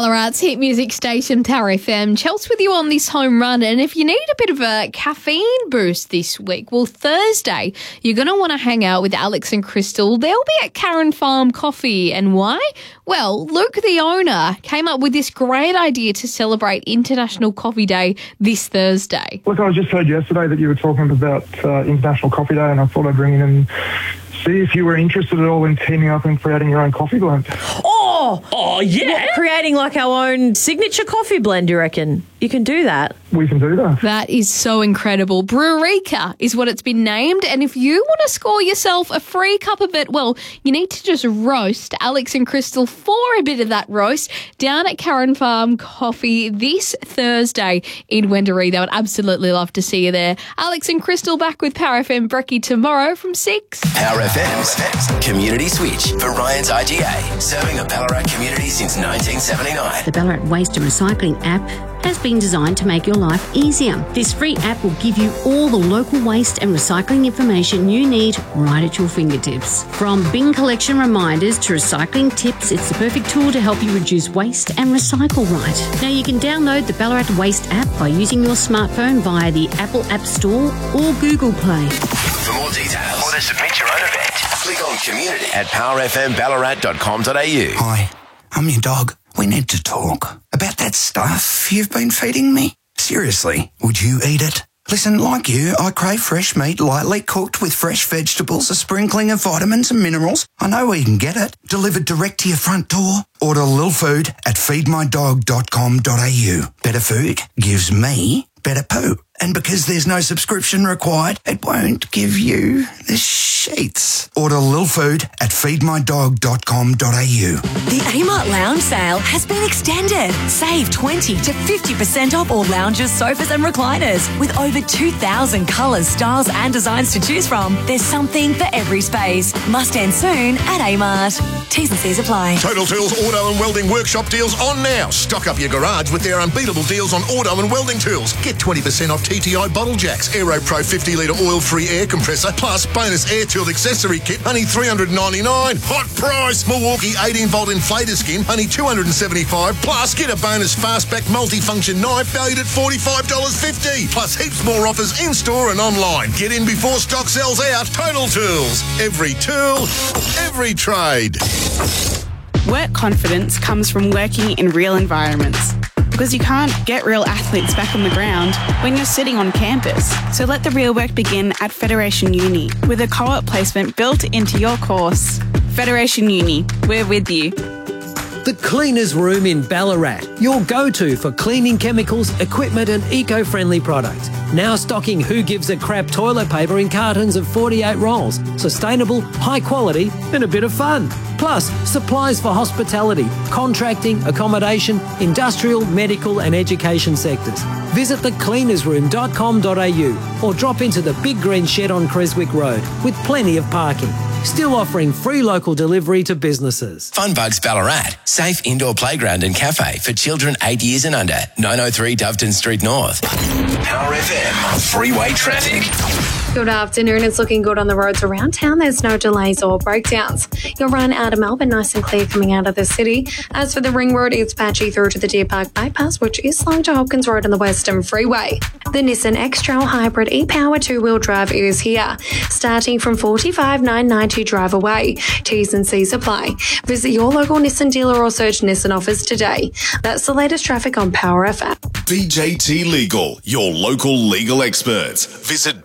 Ballarat's hit music station, Power FM. Chels with you on this home run. And if you need a bit of a caffeine boost this week, well, Thursday, you're going to want to hang out with Alex and Crystal. They'll be at Karen Farm Coffee. And why? Well, Luke, the owner, came up with this great idea to celebrate International Coffee Day this Thursday. Look, I just heard yesterday that you were talking about International Coffee Day, and I thought I'd bring in and see if you were interested at all in teaming up and creating your own coffee blend. Oh, yeah. What, creating like our own signature coffee blend, you reckon? You can do that? We can do that. That is so incredible. Brewerika is what it's been named. And if you want to score yourself a free cup of it, well, you need to just roast Alex and Crystal for a bit of that roast down at Karen Farm Coffee this Thursday in Wendouree. They would absolutely love to see you there. Alex and Crystal back with Power FM Brekkie tomorrow from 6. Power FM's Community Switch for Ryan's IGA, serving the Ballarat community since 1979. The Ballarat Waste and Recycling app has been designed to make your life easier. This free app will give you all the local waste and recycling information you need right at your fingertips. From bin collection reminders to recycling tips, it's the perfect tool to help you reduce waste and recycle right. Now you can download the Ballarat Waste app by using your smartphone via the Apple App Store or Google Play. For more details or to submit your own event, click on community at powerfmballarat.com.au. Hi, I'm your dog. We need to talk about that stuff you've been feeding me. Seriously, would you eat it? Listen, like you, I crave fresh meat lightly cooked with fresh vegetables, a sprinkling of vitamins and minerals. I know where you can get it. Delivered direct to your front door. Order Lil Food at feedmydog.com.au. Better food gives me better poo. And because there's no subscription required, it won't give you the sheets. Order Lil Food at feedmydog.com.au. The Amart Lounge sale has been extended. Save 20 to 50% off all lounges, sofas and recliners. With over 2,000 colours, styles and designs to choose from, there's something for every space. Must end soon at Amart. T's and C's apply. Total Tools Auto and Welding Workshop deals on now. Stock up your garage with their unbeatable deals on auto and welding tools. Get 20% off TTI bottle jacks, Aero Pro 50-litre oil-free air compressor, plus bonus air-tooled accessory kit, only $399. Hot price! Milwaukee 18-volt inflator skin, only $275. Plus, get a bonus fastback multifunction knife valued at $45.50. Plus, heaps more offers in-store and online. Get in before stock sells out. Total Tools. Every tool, every trade. Work confidence comes from working in real environments. Because you can't get real athletes back on the ground when you're sitting on campus. So let the real work begin at Federation Uni with a co-op placement built into your course. Federation Uni, we're with you. The Cleaners Room in Ballarat, your go-to for cleaning chemicals, equipment and eco-friendly products. Now stocking Who Gives a Crap toilet paper in cartons of 48 rolls. Sustainable, high quality and a bit of fun. Plus, supplies for hospitality, contracting, accommodation, industrial, medical and education sectors. Visit thecleanersroom.com.au or drop into the Big Green Shed on Creswick Road with plenty of parking. Still offering free local delivery to businesses. Funbugs Ballarat, safe indoor playground and cafe for children 8 years and under. 903 Doveton Street North. Power FM, freeway traffic. Good afternoon. It's looking good on the roads around town. There's no delays or breakdowns. You'll run out of Melbourne nice and clear coming out of the city. As for the Ring Road, it's patchy through to the Deer Park Bypass, which is slow to Hopkins Road on the Western Freeway. The Nissan X-Trail Hybrid e-Power 2-wheel drive is here, starting from $45,990 drive away. T's and C's apply. Visit your local Nissan dealer or search Nissan offers today. That's the latest traffic on Power FM. BJT Legal, your local legal experts. Visit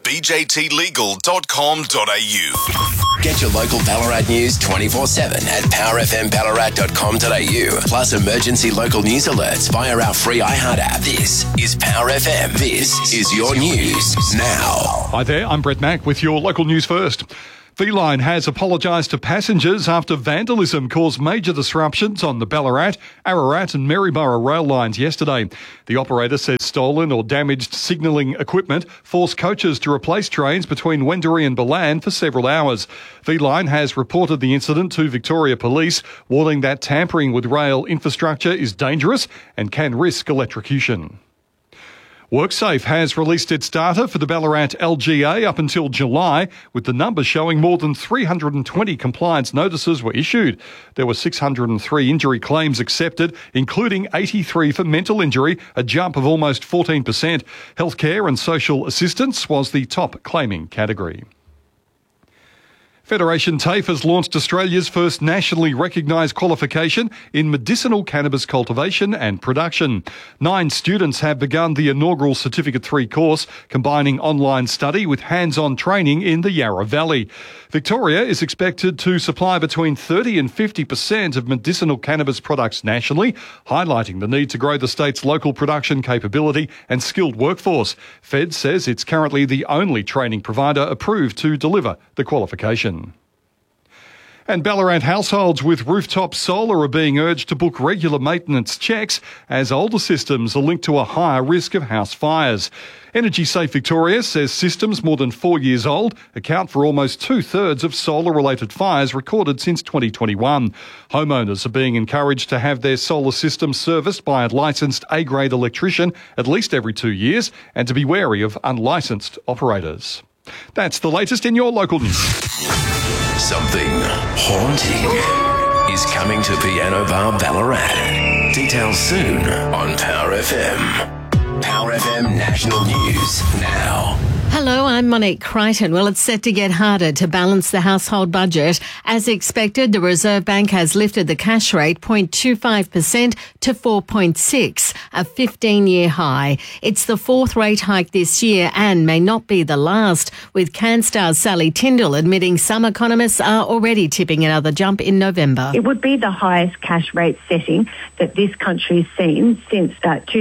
bjtlegal.com.au. Get your local Ballarat news 24/7 at powerfmballarat.com.au. Plus emergency local news alerts via our free iHeart app. This is Power FM. This is your news now. Hi there, I'm Brett Mack with your local news first. Feline has apologised to passengers after vandalism caused major disruptions on the Ballarat, Ararat and Maryborough rail lines yesterday. The operator says stolen or damaged signalling equipment forced coaches to replace trains between Wendouree and Ballan for several hours. Feline has reported the incident to Victoria Police, warning that tampering with rail infrastructure is dangerous and can risk electrocution. WorkSafe has released its data for the Ballarat LGA up until July, with the numbers showing more than 320 compliance notices were issued. There were 603 injury claims accepted, including 83 for mental injury, a jump of almost 14%. Healthcare and social assistance was the top claiming category. Federation TAFE has launched Australia's first nationally recognised qualification in medicinal cannabis cultivation and production. 9 students have begun the inaugural Certificate 3 course, combining online study with hands-on training in the Yarra Valley. Victoria is expected to supply between 30 and 50% of medicinal cannabis products nationally, highlighting the need to grow the state's local production capability and skilled workforce. Fed says it's currently the only training provider approved to deliver the qualification. And Ballarat households with rooftop solar are being urged to book regular maintenance checks as older systems are linked to a higher risk of house fires. Energy Safe Victoria says systems more than 4 years old account for almost 2/3 of solar-related fires recorded since 2021. Homeowners are being encouraged to have their solar systems serviced by a licensed A-grade electrician at least every 2 years and to be wary of unlicensed operators. That's the latest in your local news. Something haunting is coming to Piano Bar Ballarat. Details soon on Power FM. Power FM National News now. Hello, I'm Monique Crichton. Well, it's set to get harder to balance the household budget. As expected, the Reserve Bank has lifted the cash rate 0.25% to 4.6%, a 15-year high. It's the 4th rate hike this year and may not be the last, with CanStar's Sally Tyndall admitting some economists are already tipping another jump in November. It would be the highest cash rate setting that this country's seen since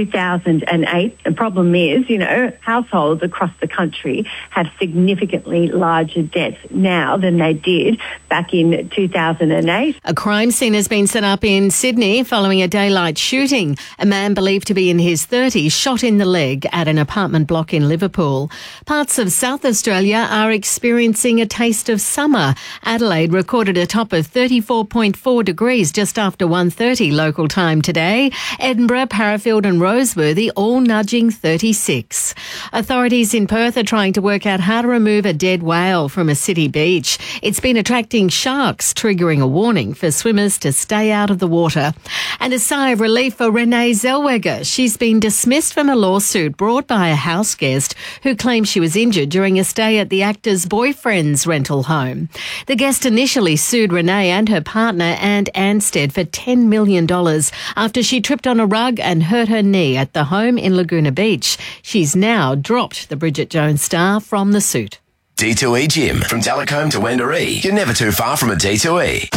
2008. The problem is, households across the country have significantly larger debts now than they did back in 2008. A crime scene has been set up in Sydney following a daylight shooting. A man believed to be in his 30s shot in the leg at an apartment block in Liverpool. Parts of South Australia are experiencing a taste of summer. Adelaide recorded a top of 34.4 degrees just after 1:30 local time today. Edinburgh, Parafield and Roseworthy all nudging 36. Authorities in Perth are trying to work out how to remove a dead whale from a city beach. It's been attracting sharks, triggering a warning for swimmers to stay out of the water. And a sigh of relief for Renee Zellweger. She's been dismissed from a lawsuit brought by a house guest who claims she was injured during a stay at the actor's boyfriend's rental home. The guest initially sued Renee and her partner, Anne Anstead, for $10 million after she tripped on a rug and hurt her knee at the home in Laguna Beach. She's now dropped the Bridget Jones star from the suit. D2E Gym. From Telecombe to Wendouree. You're never too far from a D2E.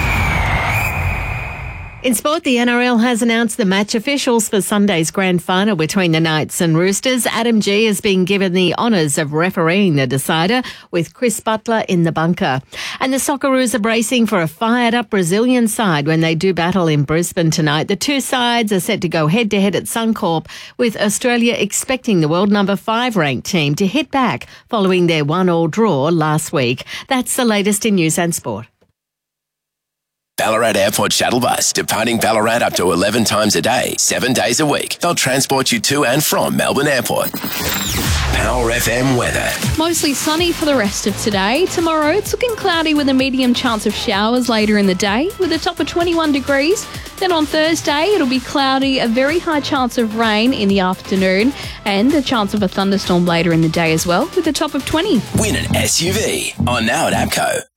In sport, the NRL has announced the match officials for Sunday's grand final between the Knights and Roosters. Adam G has been given the honours of refereeing the decider, with Chris Butler in the bunker. And the Socceroos are bracing for a fired-up Brazilian side when they do battle in Brisbane tonight. The two sides are set to go head-to-head at Suncorp, with Australia expecting the world number 5 ranked team to hit back following their 1-1 draw last week. That's the latest in news and sport. Ballarat Airport Shuttle Bus, departing Ballarat up to 11 times a day, 7 days a week. They'll transport you to and from Melbourne Airport. Power FM weather. Mostly sunny for the rest of today. Tomorrow, it's looking cloudy with a medium chance of showers later in the day, with a top of 21 degrees. Then on Thursday, it'll be cloudy, a very high chance of rain in the afternoon, and a chance of a thunderstorm later in the day as well, with a top of 20. Win an SUV on Now at APCO.